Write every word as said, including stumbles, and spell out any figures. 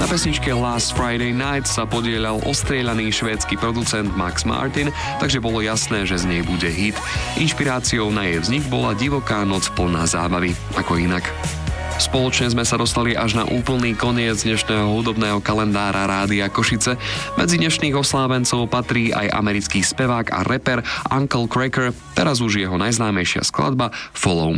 pesničke Last Friday Night sa podieľal ostrieľaný švédsky producent Max Martin, takže bolo jasné, že z nej bude hit. Inšpiráciou na jej vznik bola divoká noc plná zábavy, ako inak. Spoločne sme sa dostali až na úplný koniec dnešného hudobného kalendára Rádia Košice. Medzi dnešných oslávencov patrí aj americký spevák a reper Uncle Kracker, teraz už jeho najznámejšia skladba Follow Me.